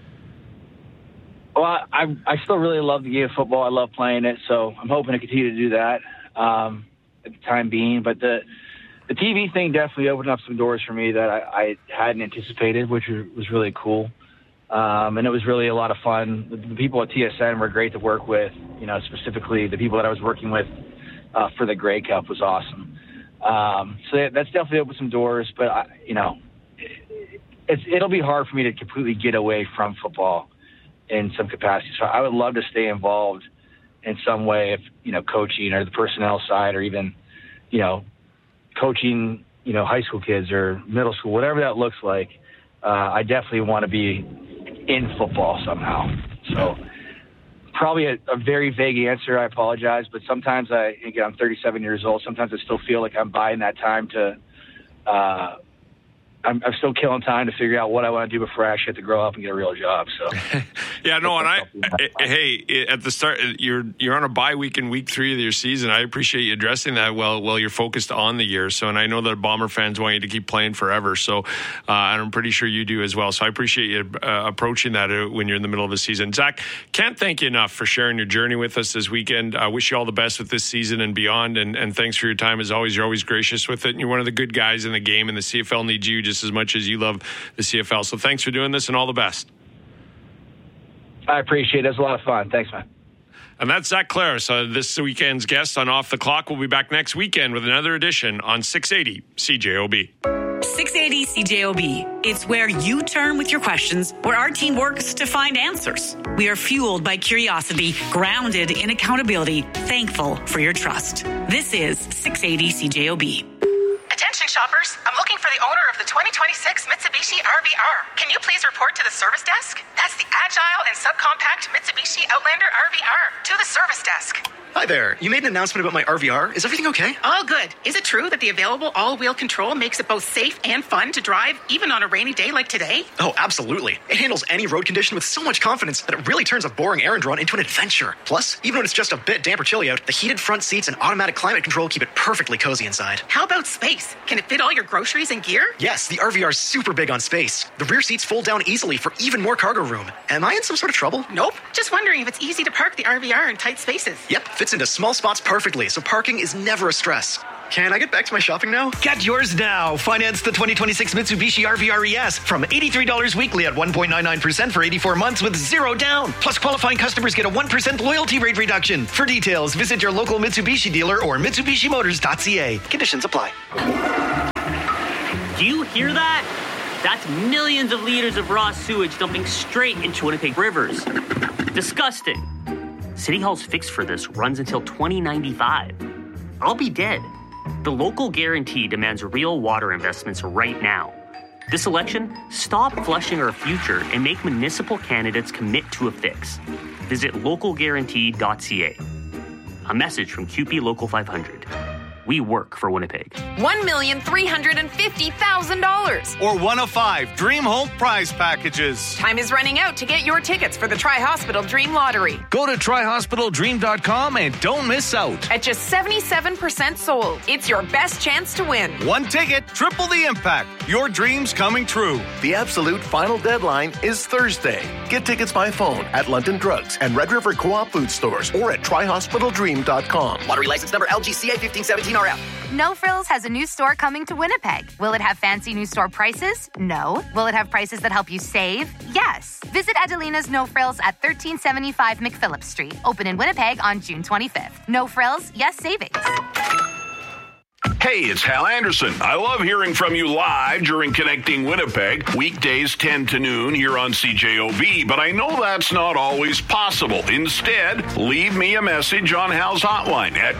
Well, I still really love the game of football. I love playing it, so I'm hoping to continue to do that at the time being. But the TV thing definitely opened up some doors for me that I hadn't anticipated, which was really cool. And it was really a lot of fun. The people at TSN were great to work with. Specifically the people that I was working with for the Grey Cup was awesome. So that's definitely opened some doors. But it'll be hard for me to completely get away from football in some capacity. So I would love to stay involved in some way, if, coaching or the personnel side, or even, coaching, high school kids or middle school, whatever that looks like. I definitely want to be in football somehow. So probably a very vague answer. I apologize, but sometimes I'm 37 years old. Sometimes I still feel like I'm buying that time to, I'm still killing time to figure out what I want to do before I actually have to grow up and get a real job. So, yeah, no, and hey, at the start, you're on a bye week in week 3 of your season. I appreciate you addressing that. Well, you're focused on the year. So, and I know that Bomber fans want you to keep playing forever. So, and I'm pretty sure you do as well. So, I appreciate you approaching that when you're in the middle of the season. Zach, can't thank you enough for sharing your journey with us this weekend. I wish you all the best with this season and beyond. And thanks for your time as always. You're always gracious with it. And you're one of the good guys in the game, and the CFL needs you just as much as you love the CFL. So thanks for doing this, and all the best. I appreciate it. It was a lot of fun. Thanks, man. And that's Zach Claris, this weekend's guest on Off the Clock. We'll be back next weekend with another edition on 680 CJOB. 680 CJOB. It's where you turn with your questions, where our team works to find answers. We are fueled by curiosity, grounded in accountability, thankful for your trust. This is 680 CJOB. Attention shoppers, I'm looking for the owner of the 2026 Mitsubishi RVR. Can you please report to the service desk? That's the agile and subcompact Mitsubishi Outlander RVR. To the service desk. Hi there. You made an announcement about my RVR. Is everything okay? All good. Is it true that the available all-wheel control makes it both safe and fun to drive, even on a rainy day like today? Oh, absolutely. It handles any road condition with so much confidence that it really turns a boring errand run into an adventure. Plus, even when it's just a bit damp or chilly out, the heated front seats and automatic climate control keep it perfectly cozy inside. How about space? Can it fit all your groceries and gear? Yes, the RVR is super big on space. The rear seats fold down easily for even more cargo room. Am I in some sort of trouble? Nope. Just wondering if it's easy to park the RVR in tight spaces. Yep, fits into small spots perfectly, so parking is never a stress. Can I get back to my shopping now? Get yours now. Finance the 2026 Mitsubishi RVR ES from $83 weekly at 1.99% for 84 months with zero down. Plus, qualifying customers get a 1% loyalty rate reduction. For details, visit your local Mitsubishi dealer or MitsubishiMotors.ca. Conditions apply. Do you hear that? That's millions of liters of raw sewage dumping straight into Winnipeg rivers. Disgusting. City Hall's fix for this runs until 2095. I'll be dead. The local guarantee demands real water investments right now. This election, stop flushing our future and make municipal candidates commit to a fix. Visit localguarantee.ca. A message from QP Local 500. We work for Winnipeg. $1,350,000. Or one of 5 Dream Home prize packages. Time is running out to get your tickets for the Tri-Hospital Dream Lottery. Go to TriHospitalDream.com and don't miss out. At just 77% sold, it's your best chance to win. One ticket, triple the impact. Your dreams coming true. The absolute final deadline is Thursday. Get tickets by phone at London Drugs and Red River Co-op food stores or at TriHospitalDream.com. Lottery license number LGCA 1517RF. No Frills has a new store coming to Winnipeg. Will it have fancy new store prices? No. Will it have prices that help you save? Yes. Visit Adelina's No Frills at 1375 McPhillips Street. Open in Winnipeg on June 25th. No Frills, yes savings. Hey, it's Hal Anderson. I love hearing from you live during Connecting Winnipeg, weekdays 10 to noon here on CJOB, but I know that's not always possible. Instead, leave me a message on Hal's hotline at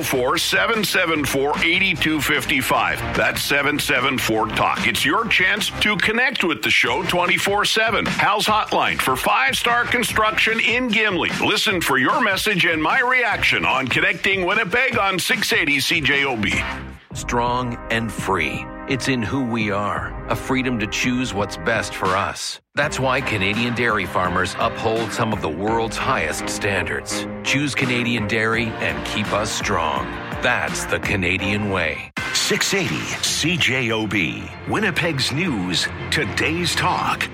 204-774-8255. That's 774-TALK. It's your chance to connect with the show 24/7. Hal's hotline for 5-star construction in Gimli. Listen for your message and my reaction on Connecting Winnipeg on 680 CJOB. Strong and free. It's in who we are, a freedom to choose what's best for us. That's why Canadian dairy farmers uphold some of the world's highest standards. Choose Canadian dairy and keep us strong. That's the Canadian way. 680 CJOB, Winnipeg's news, today's talk.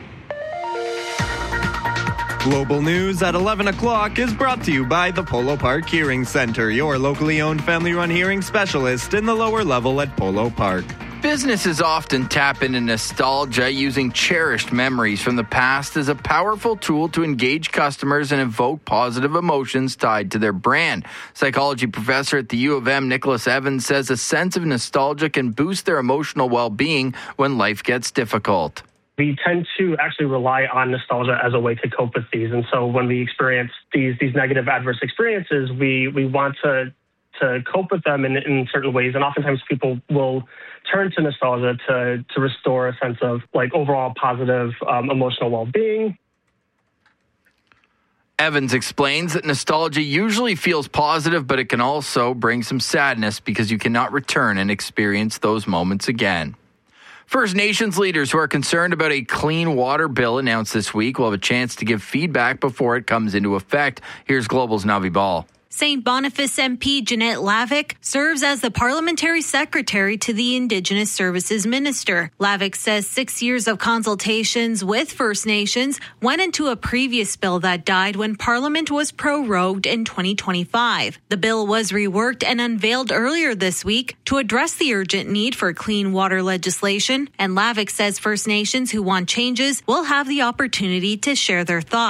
Global News at 11 o'clock is brought to you by the Polo Park Hearing Center, your locally owned family-run hearing specialist in the lower level at Polo Park. Businesses often tap into nostalgia using cherished memories from the past as a powerful tool to engage customers and evoke positive emotions tied to their brand. Psychology professor at the U of M, Nicholas Evans, says a sense of nostalgia can boost their emotional well-being when life gets difficult. We tend to actually rely on nostalgia as a way to cope with these. And so when we experience these negative adverse experiences, we want to cope with them in certain ways. And oftentimes people will turn to nostalgia to restore a sense of like overall positive emotional well-being. Evans explains that nostalgia usually feels positive, but it can also bring some sadness because you cannot return and experience those moments again. First Nations leaders who are concerned about a clean water bill announced this week will have a chance to give feedback before it comes into effect. Here's Global's Navi Ball. St. Boniface MP Jeanette Lavick serves as the parliamentary secretary to the Indigenous Services Minister. Lavick says 6 years of consultations with First Nations went into a previous bill that died when Parliament was prorogued in 2025. The bill was reworked and unveiled earlier this week to address the urgent need for clean water legislation, and Lavick says First Nations who want changes will have the opportunity to share their thoughts.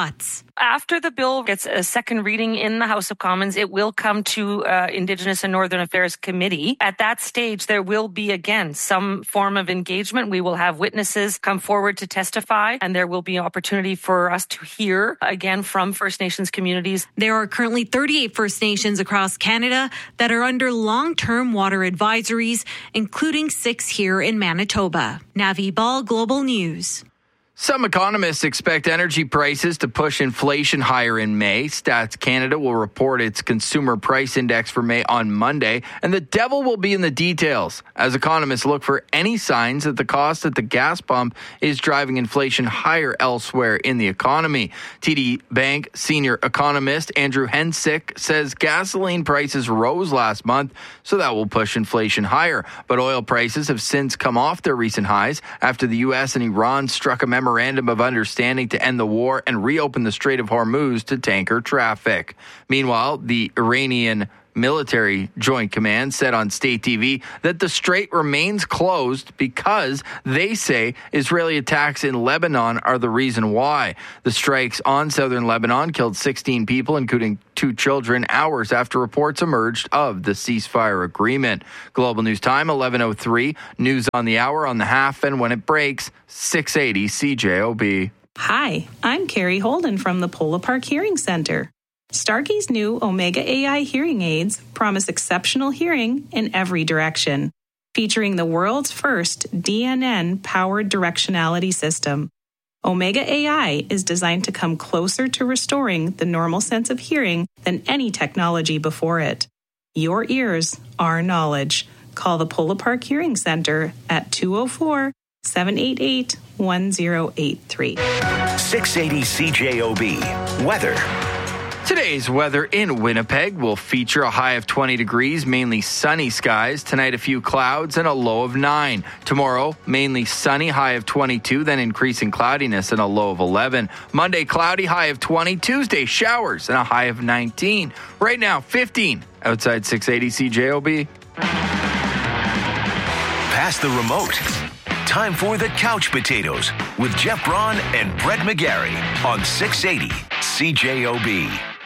After the bill gets a second reading in the House of Commons, it will come to Indigenous and Northern Affairs Committee. At that stage, there will be, again, some form of engagement. We will have witnesses come forward to testify, and there will be opportunity for us to hear, again, from First Nations communities. There are currently 38 First Nations across Canada that are under long-term water advisories, including 6 here in Manitoba. Navi Ball, Global News. Some economists expect energy prices to push inflation higher in May. Stats Canada will report its consumer price index for May on Monday, and the devil will be in the details as economists look for any signs that the cost at the gas pump is driving inflation higher elsewhere in the economy. TD Bank senior economist Andrew Hensick says gasoline prices rose last month, so that will push inflation higher. But oil prices have since come off their recent highs after the U.S. and Iran struck a memorandum of understanding to end the war and reopen the Strait of Hormuz to tanker traffic. Meanwhile, the Iranian Military Joint Command said on state TV that the strait remains closed because they say Israeli attacks in Lebanon are the reason why. The strikes on southern Lebanon killed 16 people, including 2 children, hours after reports emerged of the ceasefire agreement. Global News Time, 11:03. News on the hour, on the half, and when it breaks, 680 CJOB. Hi, I'm Carrie Holden from the Polo Park Hearing Center. Starkey's new Omega AI hearing aids promise exceptional hearing in every direction, featuring the world's first DNN-powered directionality system. Omega AI is designed to come closer to restoring the normal sense of hearing than any technology before it. Your ears, our knowledge. Call the Polo Park Hearing Center at 204-788-1083. 680 CJOB. Weather. Today's weather in Winnipeg will feature a high of 20 degrees, mainly sunny skies. Tonight, a few clouds and a low of 9. Tomorrow, mainly sunny, high of 22, then increasing cloudiness and a low of 11. Monday, cloudy, high of 20. Tuesday, showers and a high of 19. Right now, 15 outside 680 CJOB. Pass the remote. Time for the Couch Potatoes with Jeff Braun and Brett McGarry on 680 CJOB.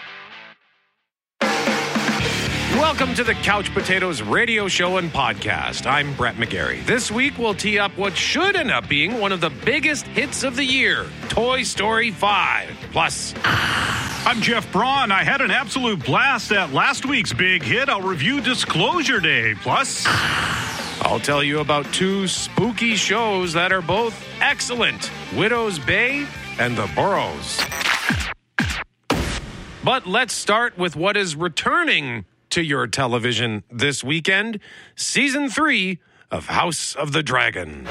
Welcome to the Couch Potatoes radio show and podcast. I'm Brett McGarry. This week, we'll tee up what should end up being one of the biggest hits of the year, Toy Story 5. Plus, I'm Jeff Braun. I had an absolute blast at last week's big hit. I'll review Disclosure Day. Plus, I'll tell you about 2 spooky shows that are both excellent, Widow's Bay and The Burrows. But let's start with what is returning to your television this weekend, Season 3 of House of the Dragon.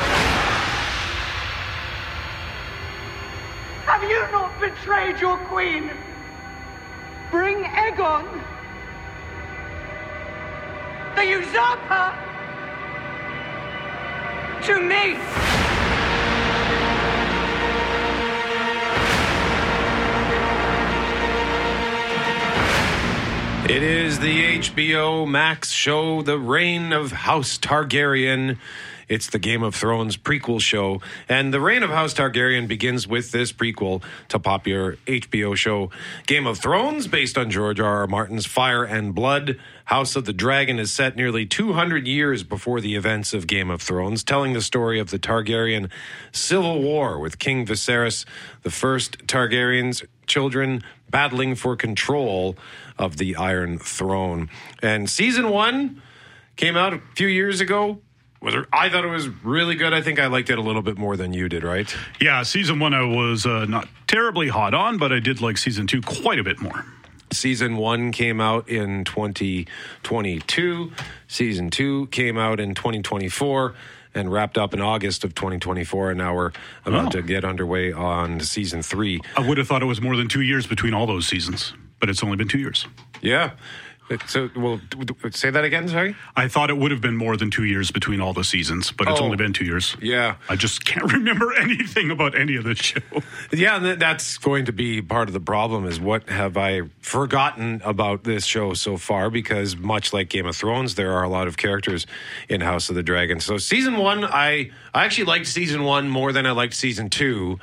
Have you not betrayed your queen? Bring Aegon, the usurper, to me. It is the HBO Max show, The Reign of House Targaryen. It's the Game of Thrones prequel show. And The Reign of House Targaryen begins with this prequel to popular HBO show Game of Thrones, based on George R.R. Martin's Fire and Blood. House of the Dragon is set nearly 200 years before the events of Game of Thrones, telling the story of the Targaryen civil war with King Viserys, the first Targaryen's children battling for control of the Iron Throne. And season 1 came out a few years ago. I thought it was really good. I think I liked it a little bit more than you did, right? Yeah, season 1 I was not terribly hot on, but I did like season 2 quite a bit more. Season 1 came out in 2022. Season 2 came out in 2024 and wrapped up in August of 2024. And now we're about to get underway on season 3. I would have thought it was more than 2 years between all those seasons, but it's only been 2 years. Yeah. So, well, say that again, sorry? I thought it would have been more than 2 years between all the seasons, but it's only been 2 years. Yeah. I just can't remember anything about any of this show. Yeah, that's going to be part of the problem, is what have I forgotten about this show so far, because much like Game of Thrones, there are a lot of characters in House of the Dragon. So season 1, I actually liked season 1 more than I liked season 2.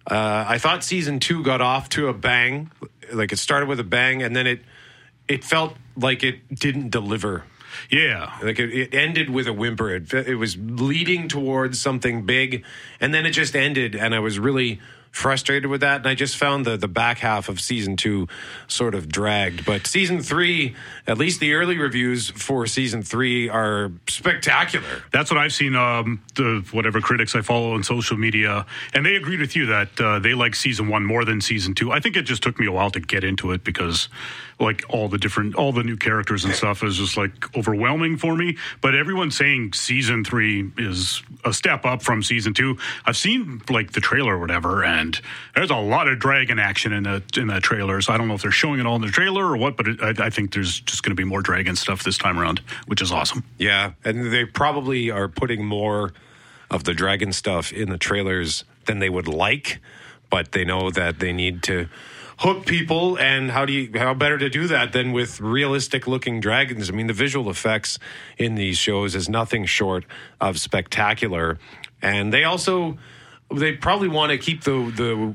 I thought season 2 got off to a bang. Like it started with a bang, and then it felt like it didn't deliver. Yeah. Like it ended with a whimper. It was leading towards something big, and then it just ended, and I was really frustrated with that, and I just found the back half of season 2 sort of dragged. But season 3, at least the early reviews for season 3 are spectacular. That's what I've seen, the whatever critics I follow on social media, and they agreed with you that they like season 1 more than season 2. I think it just took me a while to get into it because like all the new characters and stuff is just like overwhelming for me. But everyone's saying season 3 is a step up from season 2. I've seen like the trailer or whatever, and there's a lot of dragon action in that trailer. So I don't know if they're showing it all in the trailer or what, but I think there's just going to be more dragon stuff this time around, which is awesome. Yeah, and they probably are putting more of the dragon stuff in the trailers than they would like, but they know that they need to hook people, and how better to do that than with realistic looking dragons? I mean, the visual effects in these shows is nothing short of spectacular, and they probably want to keep the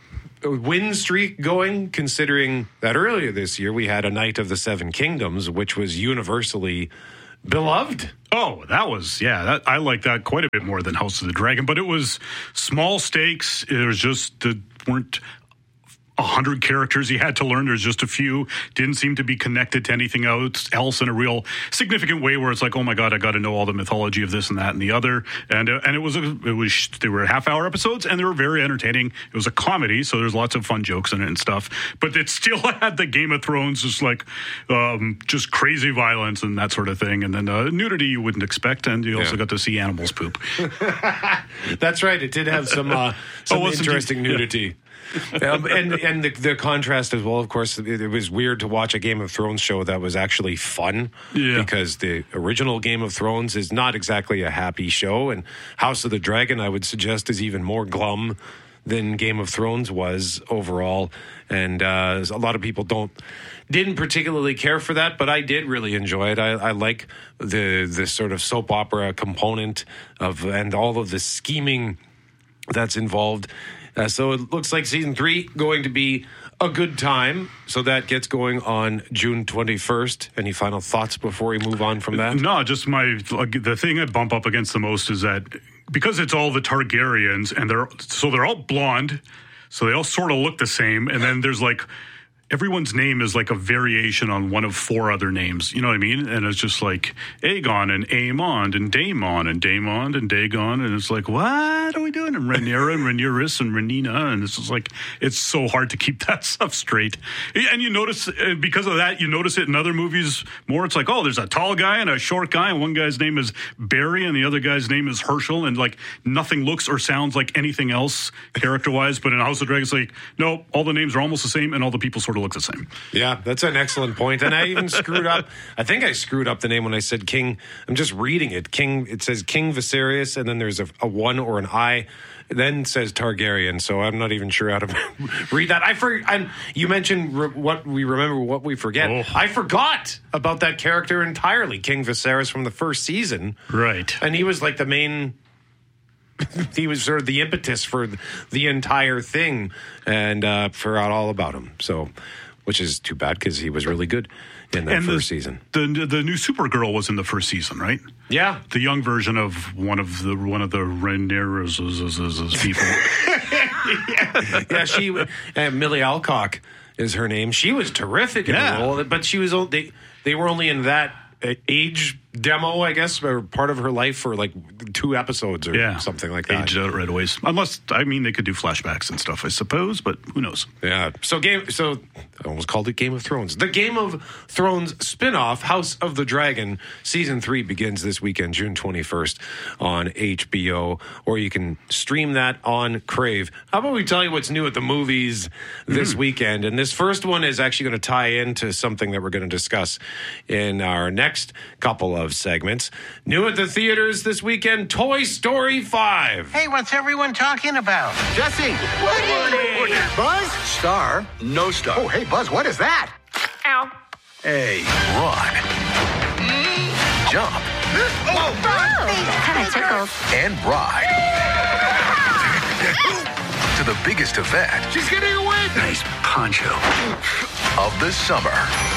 win streak going, considering that earlier this year we had A Knight of the Seven Kingdoms, which was universally beloved. Oh, I like that quite a bit more than House of the Dragon, but it was small stakes. It was just weren't 100 characters you had to learn. There's just a few. Didn't seem to be connected to anything else in a real significant way where it's like, oh my God, I got to know all the mythology of this and that and the other. And they were half-hour episodes, and they were very entertaining. It was a comedy, so there's lots of fun jokes in it and stuff. But it still had the Game of Thrones, just like just crazy violence and that sort of thing. And then nudity you wouldn't expect, and you also got to see animals poop. That's right. It did have some interesting nudity. And the contrast as well, of course, it was weird to watch a Game of Thrones show that was actually fun, because the original Game of Thrones is not exactly a happy show, and House of the Dragon, I would suggest, is even more glum than Game of Thrones was overall, and a lot of people didn't particularly care for that, but I did really enjoy it. I like the sort of soap opera component and all of the scheming that's involved. So it looks like season 3 going to be a good time. So that gets going on June 21st. Any final thoughts before we move on from that? No, just the thing I bump up against the most is that because it's all the Targaryens, and they're all blonde, so they all sort of look the same, and then there's like everyone's name is like a variation on one of 4 other names. You know what I mean? And it's just like Aegon and Aemond and Daemon and Daemon and Dagon. And it's like, what are we doing? And Rhaenyra and Rhaenyra and Rhaenyra. And it's just like, it's so hard to keep that stuff straight. And you notice, because of that, you notice it in other movies more. It's like, oh, there's a tall guy and a short guy. And one guy's name is Barry and the other guy's name is Herschel. And like nothing looks or sounds like anything else character-wise. But in House of Dragons, like, no, all the names are almost the same and all the people sort of look the same. Yeah, that's an excellent point. And I even screwed up. I think I screwed up the name when I said King. I'm just reading it. It says King Viserys, and then there's a 1 or an I. Then says Targaryen, so I'm not even sure how to read that. And you mentioned what we remember, what we forget. Oh. I forgot about that character entirely, King Viserys from the first season. Right. And he was like the main... he was sort of the impetus for the entire thing, and forgot all about him. So, which is too bad because he was really good in that first season. The new Supergirl was in the first season, right? Yeah, the young version of one of the Rhaenyra's people. yeah, she Millie Alcock is her name. She was terrific in the role, but she was they were only in that age demo, I guess, or part of her life for like 2 episodes or something like that. Aged out right away. Unless, I mean, they could do flashbacks and stuff, I suppose, but who knows? Yeah. So I almost called it Game of Thrones. The Game of Thrones spinoff, House of the Dragon, season 3 begins this weekend, June 21st on HBO, or you can stream that on Crave. How about we tell you what's new at the movies this weekend? And this first one is actually going to tie into something that we're going to discuss in our next couple of segments. New at the theaters this weekend, Toy Story 5. Hey, what's everyone talking about? Jesse. Good morning. Buzz? Star? No star. Oh, hey, Buzz, what is that? Ow. Hey. Run. Jump. Kind of tickles. And ride. to the biggest event. She's getting away. Nice poncho. Of the summer.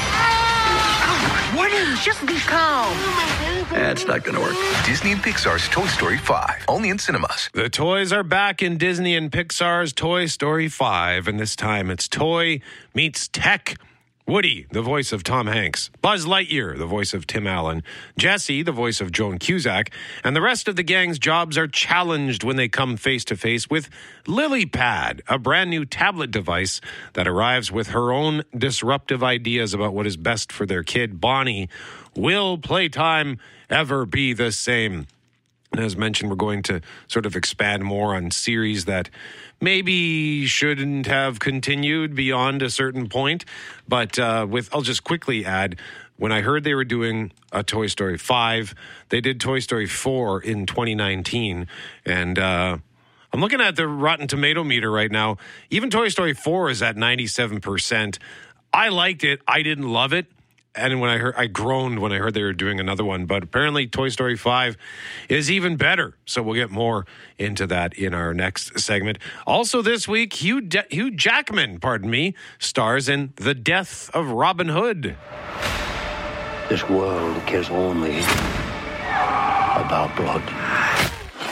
Woody, just be calm. That's not going to work. Disney and Pixar's Toy Story 5, only in cinemas. The toys are back in Disney and Pixar's Toy Story 5, and this time it's toy meets tech. Woody, the voice of Tom Hanks. Buzz Lightyear, the voice of Tim Allen. Jessie, the voice of Joan Cusack. And the rest of the gang's jobs are challenged when they come face-to-face with LilyPad, a brand new tablet device that arrives with her own disruptive ideas about what is best for their kid, Bonnie. Will playtime ever be the same? And as mentioned, we're going to sort of expand more on series that maybe shouldn't have continued beyond a certain point. But I'll just quickly add, when I heard they were doing a Toy Story 5, they did Toy Story 4 in 2019. And I'm looking at the Rotten Tomato meter right now. Even Toy Story 4 is at 97%. I liked it. I didn't love it. And I groaned when I heard they were doing another one. But apparently Toy Story 5 is even better. So we'll get more into that in our next segment. Also this week, Hugh Jackman, stars in The Death of Robin Hood. This world cares only about blood.